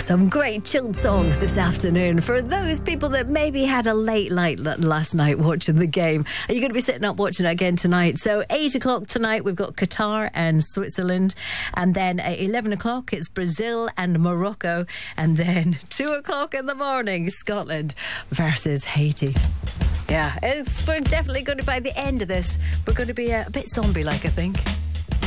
Some great chilled songs this afternoon for those people that maybe had a late night last night watching the game. Are you going to be sitting up watching it again tonight? So 8 o'clock tonight, we've got Qatar and Switzerland. And then at 11 o'clock, it's Brazil and Morocco. And then 2 o'clock in the morning, Scotland versus Haiti. Yeah, we're definitely going to, by the end of this, we're going to be a bit zombie-like, I think.